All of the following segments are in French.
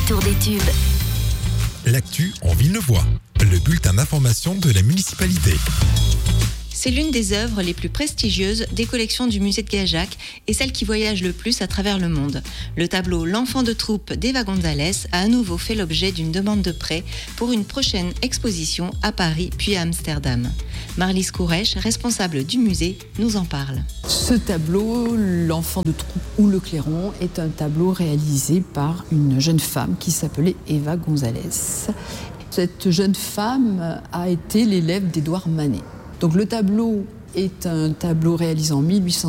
retour des tubes. L'actu en Villeneuvois, le bulletin d'information de la municipalité. C'est l'une des œuvres les plus prestigieuses des collections du musée de Gajac et celle qui voyage le plus à travers le monde. Le tableau L'enfant de troupe d'Eva González a à nouveau fait l'objet d'une demande de prêt pour une prochaine exposition à Paris puis à Amsterdam. Marlise Courrèche, responsable du musée, nous en parle. Ce tableau, L'enfant de troupe ou le clairon, est un tableau réalisé par une jeune femme qui s'appelait Eva González. Cette jeune femme a été l'élève d'Édouard Manet. Donc le tableau est un tableau réalisé en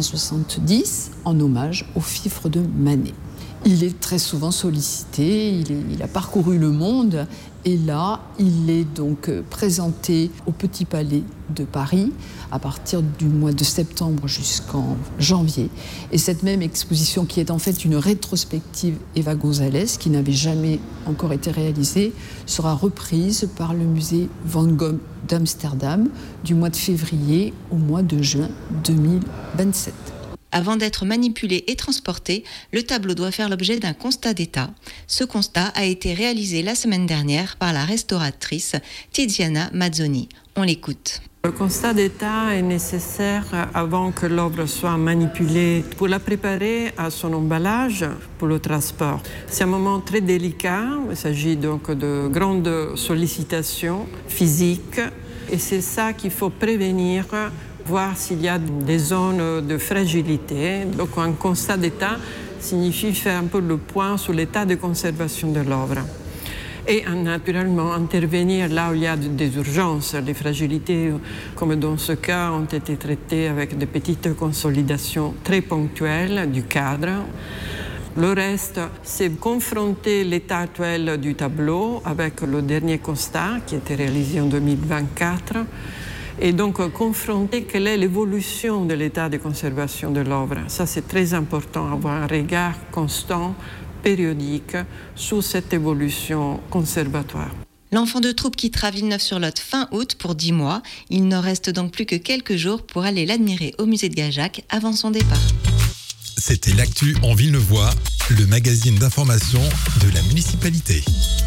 1870 en hommage au fifre de Manet. Il est très souvent sollicité, il a parcouru le monde et là, il est donc présenté au Petit Palais de Paris à partir du mois de septembre jusqu'en janvier. Et cette même exposition, qui est en fait une rétrospective Eva González, qui n'avait jamais encore été réalisée, sera reprise par le musée Van Gogh d'Amsterdam du mois de février au mois de juin 2027. Avant d'être manipulé et transporté, le tableau doit faire l'objet d'un constat d'état. Ce constat a été réalisé la semaine dernière par la restauratrice Tiziana Mazzoni. On l'écoute. Le constat d'état est nécessaire avant que l'œuvre soit manipulée pour la préparer à son emballage pour le transport. C'est un moment très délicat, il s'agit donc de grandes sollicitations physiques et c'est ça qu'il faut prévenir, voir s'il y a des zones de fragilité. Donc un constat d'état signifie faire un peu le point sur l'état de conservation de l'œuvre. Et naturellement intervenir là où il y a des urgences. Les fragilités, comme dans ce cas, ont été traitées avec des petites consolidations très ponctuelles du cadre. Le reste, c'est confronter l'état actuel du tableau avec le dernier constat qui a été réalisé en 2024 et donc confronter quelle est l'évolution de l'état de conservation de l'œuvre. Ça, c'est très important, avoir un regard constant, périodique, sur cette évolution conservatoire. L'enfant de troupe quittera Villeneuve-sur-Lot fin août pour 10 mois. Il ne reste donc plus que quelques jours pour aller l'admirer au musée de Gajac avant son départ. C'était l'actu en Villeneuvois, le magazine d'information de la municipalité.